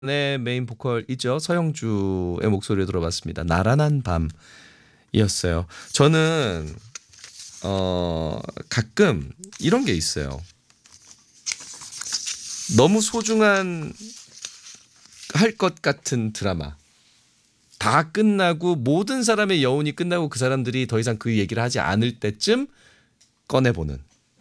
네, 메인 보컬 있죠. 서영주의 목소리를 들어봤습니다. 나란한 밤이었어요. 저는 가끔 이런 게 있어요. 너무 소중한 할 것 같은 드라마 다 끝나고 모든 사람의 여운이 끝나고 그 사람들이 더 이상 그 얘기를 하지 않을 때쯤 꺼내보는.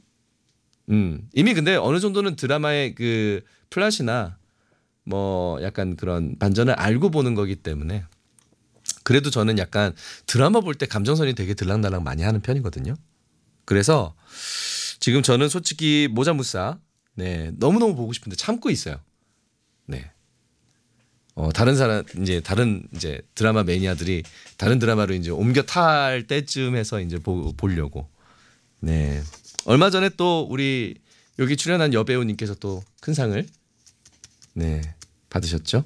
이미 근데 어느 정도는 드라마의 그 플롯이나 뭐 약간 그런 반전을 알고 보는 거기 때문에 그래도 저는 약간 드라마 볼 때 감정선이 되게 들락날락 많이 하는 편이거든요. 그래서 지금 저는 솔직히 모자무사 네 너무너무 보고 싶은데 참고 있어요. 네. 다른 사람 다른 드라마 매니아들이 다른 드라마로 이제 옮겨 탈 때쯤 해서 이제 보려고. 네. 얼마 전에 또 우리 여기 출연한 여배우님께서 또 큰 상을 네 받으셨죠.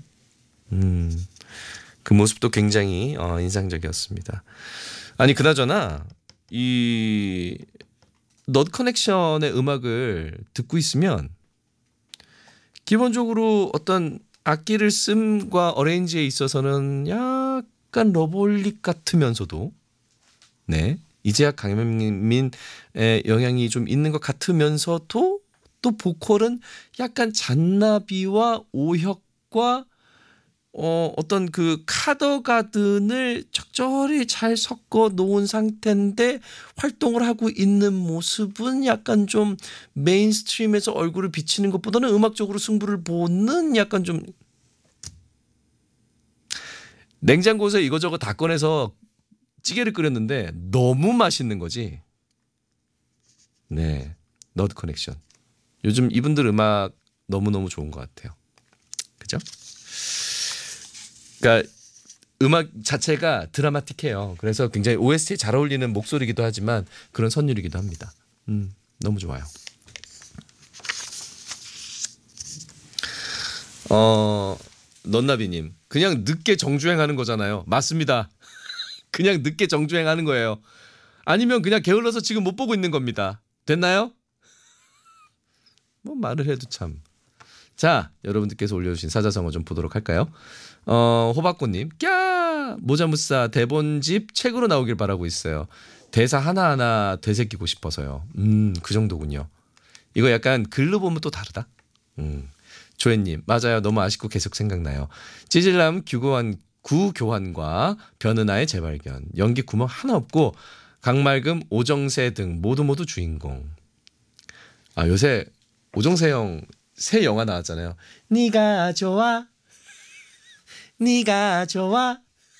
그 모습도 굉장히 인상적이었습니다. 아니 그나저나 이 넛 커넥션의 음악을 듣고 있으면 기본적으로 어떤 악기를 씀과 어레인지에 있어서는 약간 러블릭 같으면서도 네 이재학 강현민의 영향이 좀 있는 것 같으면서도 또 보컬은 약간 잔나비와 오혁과 어떤 그 카더가든을 적절히 잘 섞어 놓은 상태인데 활동을 하고 있는 모습은 약간 좀 메인스트림에서 얼굴을 비치는 것보다는 음악적으로 승부를 보는 약간 좀 냉장고에서 이거저거 다 꺼내서 찌개를 끓였는데 너무 맛있는 거지. 네, 너드 커넥션. 요즘 이분들 음악 너무너무 좋은 것 같아요. 그죠? 그러니까 음악 자체가 드라마틱해요. 그래서 굉장히 OST에 잘 어울리는 목소리이기도 하지만 그런 선율이기도 합니다. 너무 좋아요. 넌나비님 그냥 늦게 정주행하는 거잖아요. 맞습니다. 그냥 늦게 정주행하는 거예요. 아니면 그냥 게을러서 지금 못 보고 있는 겁니다. 됐나요? 뭐 말을 해도 참. 자, 여러분들께서 올려주신 사자성어 좀 보도록 할까요? 호박꽃님, 꺄! 모자무사 대본집 책으로 나오길 바라고 있어요. 대사 하나하나 되새기고 싶어서요. 그 정도군요. 이거 약간 글로 보면 또 다르다. 조혜님, 맞아요. 너무 아쉽고 계속 생각나요. 찌질남 구교환과 변은하의 재발견. 연기 구멍 하나 없고 강말금, 오정세 등 모두 주인공. 아, 요새 오정세 형 새 영화 나왔잖아요. 네가 좋아. 네가 좋아.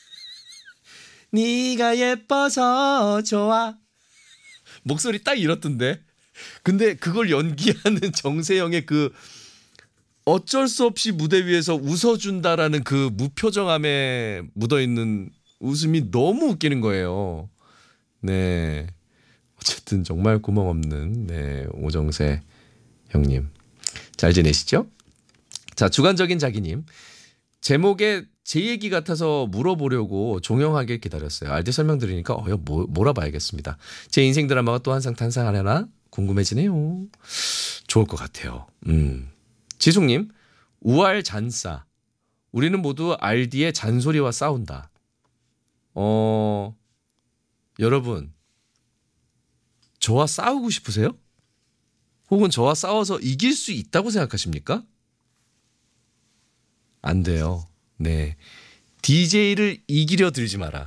네가 예뻐서 좋아. 목소리 딱 이렇던데. 근데 그걸 연기하는 정세영의 그 어쩔 수 없이 무대 위에서 웃어준다라는 그 무표정함에 묻어있는 웃음이 너무 웃기는 거예요. 네. 어쨌든 정말 구멍 없는 네, 오정세 형님. 잘 지내시죠? 자, 주관적인 자기님. 제목에 제 얘기 같아서 물어보려고 종영하게 기다렸어요. 알디 설명드리니까 몰아봐야겠습니다. 제 인생 드라마가 또 한 상 탄생하려나 궁금해지네요. 좋을 것 같아요. 지숙님, 우알 잔싸. 우리는 모두 알디의 잔소리와 싸운다. 여러분, 저와 싸우고 싶으세요? 혹은 저와 싸워서 이길 수 있다고 생각하십니까? 안 돼요. 네. DJ를 이기려 들지 마라.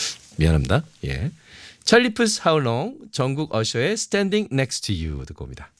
미안합니다. 예. 찰리 푸스 How Long, 정국 어셔의 Standing Next to You 듣고 옵니다.